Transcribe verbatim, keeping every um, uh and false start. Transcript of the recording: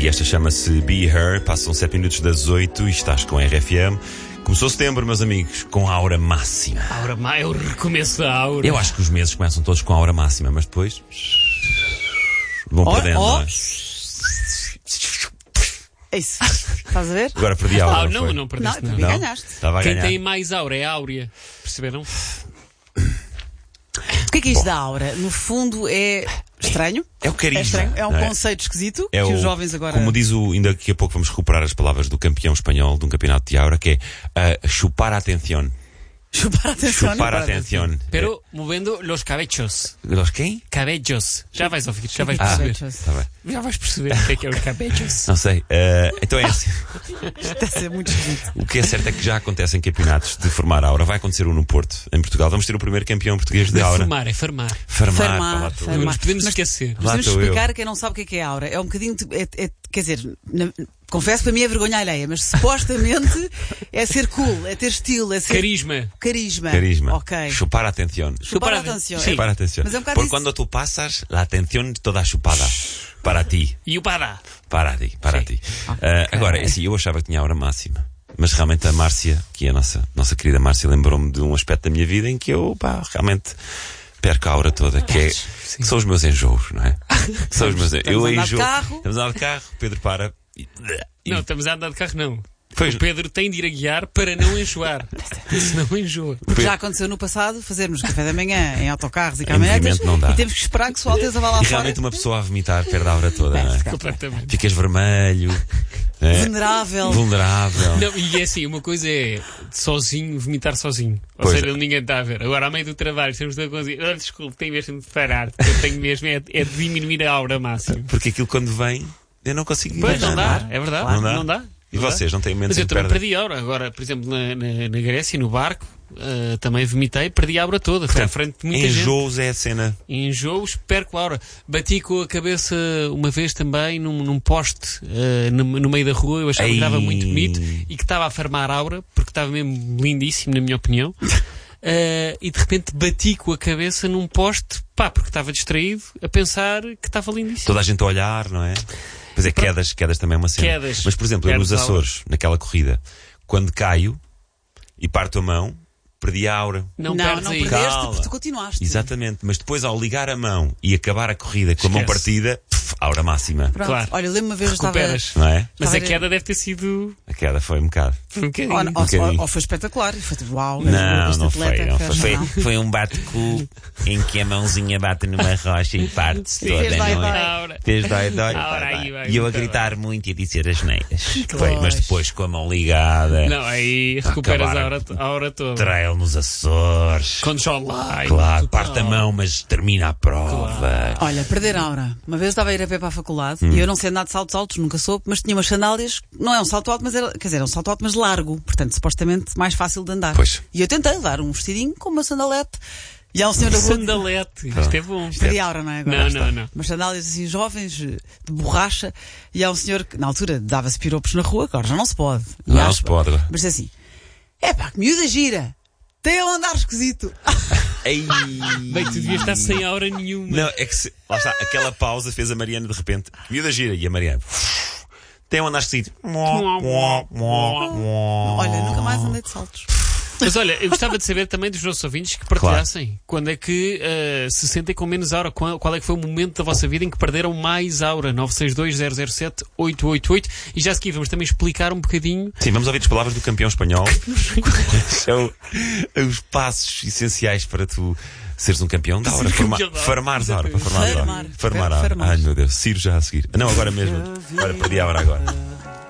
E esta chama-se Be Her. Passam sete minutos das oito e estás com a R F M. Começou setembro, meus amigos, com a aura máxima. Aura máxima, é o recomeço da aura. Eu acho que os meses começam todos com a aura máxima, mas depois vão Oh, perdendo, oh. não é? É isso. Estás a ver? Agora perdi a aura. Ah, não, não, foi? não Não, perdeste para não. mim Não? ganhaste. Estava a Quem ganhar. tem mais aura é a áurea. Perceberam? O que é que é isto da aura? No fundo é estranho. É o carisma. É estranho. É um não é? conceito esquisito É que o- os jovens agora... Como diz o... Ainda daqui a pouco vamos recuperar as palavras do campeão espanhol de um campeonato de aura, que é uh, chupar a atención. Chupar a atenção. Chupar a atención. Pero movendo los cabellos. Eh, Los quem? Cabellos. Já vais ouvir, já vais Ah, perceber. está bem. Já vais perceber o que é que é os cabellos. Não sei. Uh, então é assim. Deve ser muito esquisito. O que é certo é que já acontecem campeonatos de formar aura. Vai acontecer um no Porto, em Portugal. Vamos ter o primeiro campeão português de Não é aura. formar, é farmar. Farmar. Farmar, pá, lá estou eu. Não farmar. nos podemos Mas- esquecer. Lá Vamos estou eu. explicar a quem não sabe o que é que é aura. É um bocadinho... de- é- é- quer dizer, na- confesso, para mim é vergonha alheia, mas supostamente é ser cool, é ter estilo, é ser... Carisma. Carisma. Carisma. Ok. Chupar a atención. Chupar a Chupar a- atenção. sim. Chupar a atención. Mas é um bocado Por isso. quando tu passas, la atención toda chupada. Para ti. E o padá. Para ti. Para Sim. ti. Uh, agora, é assim, eu achava que tinha a aura máxima. Mas realmente a Márcia, que é a nossa, nossa querida Márcia, lembrou-me de um aspecto da minha vida em que eu, pá, realmente perco a aura toda, que, é, que são os meus enjoos, não é? São os meus Estamos eu a andar de enjoo. carro. Estamos a andar de carro, Pedro para. E, e- Não, estamos a andar de carro, não. Pois- O Pedro tem de ir a guiar para não enjoar. Senão enjoa. Porque já aconteceu no passado fazermos café da manhã em autocarros e Em caminhonetas movimento não dá. e temos que esperar que Sua Alteza vá lá e fora. realmente uma pessoa a vomitar perde a aura toda, não é? Completamente. Ficas vermelho, é, Vulnerável. vulnerável. Não, e é assim, uma coisa é sozinho, vomitar sozinho. Ou Pois. seja, ninguém está a ver. Agora, a meio do trabalho, temos de conseguir. Oh, desculpe, tenho mesmo de parar. Porque eu tenho mesmo é, é de diminuir a aura máximo. Porque aquilo quando vem, eu não consigo Pois, não imaginar. dá, é verdade. Não dá? Não dá. E Não dá. vocês, não têm momentos Mas eu em que também perdem? perdi a aura. Agora, por exemplo, na, na, na Grécia, no barco, ah, também vomitei, perdi a aura toda. Foi à frente de muita gente. Enjoos é a cena. Enjoos, perco a aura. Bati com a cabeça uma vez também num, num poste ah, no, no meio da rua. Eu achava Ei. que estava muito bonito e que estava a farmar a aura, porque estava mesmo lindíssimo, na minha opinião. Ah, e de repente bati com a cabeça num poste, pá, porque estava distraído a pensar que estava lindíssimo. Toda a gente a olhar, não é? Pois é, quedas, quedas também é uma cena. Quedas. Mas, por exemplo, eu nos Perdes a aura. Açores, naquela corrida, quando caio e parto a mão, perdi a aura. Não, não, perdes não aí. perdeste Calma. porque tu continuaste. Exatamente. Mas depois, ao ligar a mão e acabar a corrida com a mão Esquece. partida, pff, aura máxima. Pronto. Claro. Olha, eu lembro uma vez eu estava... Recuperas. Não é? Mas a Estava a- queda deve ter sido A queda foi um bocado. um bocadinho. Ou, ou- bocadinho. ou foi espetacular. E foi tipo, uau, Não, este não atleta foi. Não fez- foi. não. Foi, foi um bate-cu em que a mãozinha bate numa rocha e parte toda. Fez dói, não é? dói. A aura. Fez dói, dói. A hora Vai, aí vai. vai E eu a muito gritar muito e a dizer as neiras. Foi, Pois. mas depois com a mão ligada. Não, aí recuperas Acabar. a hora, a hora toda. Trail nos Açores. Quando chove. Claro, parte a mão, mas termina a prova. Olha, perder a aura. Uma vez eu estava a ir a pé para a faculdade Hum. e eu não sei andar de saltos altos, nunca soube, mas tinha umas sandálias, não é um salto alto, mas era, quer dizer, é um salto alto, mas largo, portanto, supostamente mais fácil de andar. Pois. E eu tentei dar um vestidinho com uma sandalete e há um senhor da rua. Sandalete. Isto é bom. Perdi a aura, não é? Agora Não, está. não, não. Umas sandálias assim jovens, de borracha, e há um senhor que na altura dava-se piropos na rua, agora já não se pode. E Não acho- se pode agora. Mas disse assim: é pá, que miúda gira, tem a andar esquisito. Ei. Bem, tu devias estar sem aura nenhuma. Não, é que se, lá está, aquela pausa fez a Mariana de repente. Miúda gira. E a Mariana. Tem um andar esquisito. Olha, nunca mais andei de saltos. Mas olha, eu gostava de saber também dos nossos ouvintes que partilhassem quando é que eh, se sentem com menos aura. Qual, qual é que foi o momento da vossa vida em que perderam mais aura? nove seis dois zero zero sete oito oito oito. E já a seguir vamos também explicar um bocadinho. Sim, vamos ouvir as palavras do campeão espanhol. São os passos essenciais para tu seres um campeão da hora. Sim, Forma, campeão da hora. farmares a hora. Para farmar a hora. Farmar. Farmar a hora. Farmar. Ai meu Deus, Ciro já a seguir. Não, agora mesmo. Olha, perdi a hora agora.